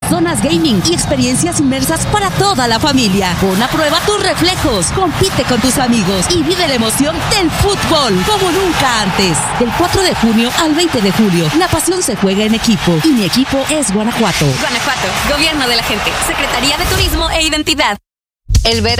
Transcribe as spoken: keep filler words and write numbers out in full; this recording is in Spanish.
zonas gaming y experiencias inmersas para toda la familia. Pon a prueba tus reflejos, compite con tus amigos y vive la emoción del fútbol como nunca antes. Del cuatro de junio al veinte de julio, la pasión se juega en equipo y mi equipo es Guanajuato. Guanajuato, Gobierno de la Gente, Secretaría de Turismo e Identidad. El verano